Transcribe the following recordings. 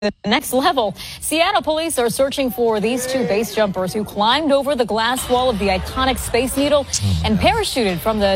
The next level. Seattle police are searching for these two base jumpers who climbed over the glass wall of the iconic Space Needle and parachuted from the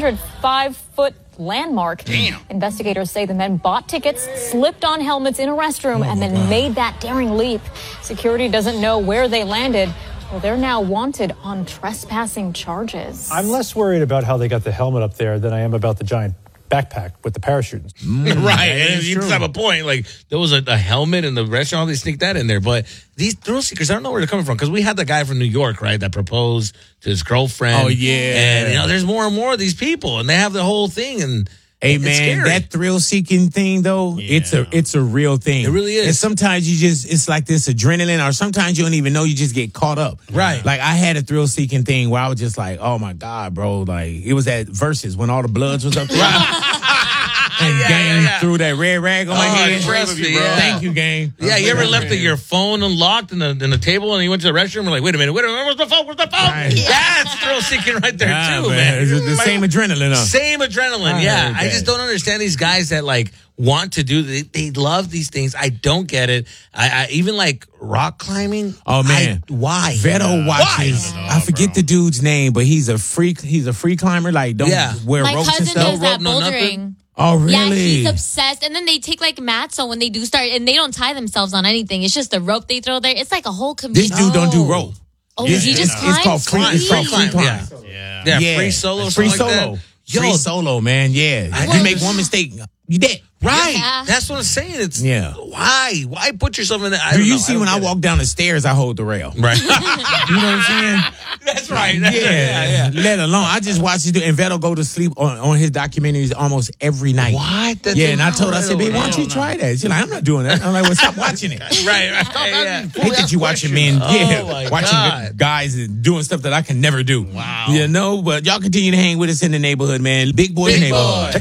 605-foot landmark. Damn. Investigators say the men bought tickets, slipped on helmets in a restroom, and then made that daring leap. Security doesn't know where they landed. Well, they're now wanted on trespassing charges. I'm less worried about how they got the helmet up there than I am about the giant backpack with the parachute. Right, and you have a point. Like, there was a helmet in the restaurant. They sneaked that in there. But these thrill seekers, I don't know where they're coming from. Because we had the guy from New York, right, that proposed to his girlfriend. Oh, yeah. And, there's more and more of these people. And they have the whole thing. And hey, it's man, scary. that thrill-seeking thing, though, it's a real thing. It really is. And sometimes it's like this adrenaline, or sometimes you don't even know, you just get caught up. Right. Like, I had a thrill-seeking thing where I was just like, oh, my God, bro. Like, it was at Versus when all the Bloods was up there. And Gang threw that red rag on my head. Trust me, bro. Thank you, Gang. Yeah, you ever left your phone unlocked in the table and you went to the restroom and like, wait a minute, where's the phone? Where's the phone? Right. That's thrill seeking right there too, man. It's the same adrenaline, huh? Same adrenaline, yeah. I just don't understand these guys that like want to do. They love these things. I don't get it. I even like rock climbing. Oh man, why? Veto watches. Why? I forget the dude's name, but he's a free climber. Like don't wear My ropes and cousin stuff. does that No rope, no bouldering. Oh really? Yeah, he's obsessed. And then they take like mats, so when they do start, and they don't tie themselves on anything. It's just a rope they throw there. It's like a whole community. This dude don't do rope. Oh, he just climbs? It's called free. It's called free climb. Yeah, free solo. Free something like solo. that. Free solo, man. Yeah. You make one mistake, you dead. Right. Yeah. That's what I'm saying. It's Yeah. Why put yourself in that? Do you see when I walk down the stairs, I hold the rail? Right. You know what I'm saying? That's right. Yeah. Let alone, I just watch it do. And Veto go to sleep on his documentaries almost every night. What? That's And I told her, I said, babe, why incredible. don't you try that? She's like, I'm not doing that. I'm like, well, stop watching it. Right. Yeah. Hate that you watching men, my watching God. guys doing stuff that I can never do. Wow. But y'all continue to hang with us in the neighborhood, man. Big Boys Big Neighborhood. Boy.